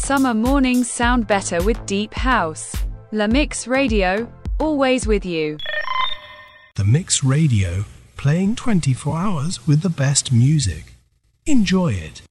summer mornings sound better with deep house. La Mix Radio, always with you. The Mix Radio, playing 24 hours with the best music. Enjoy it.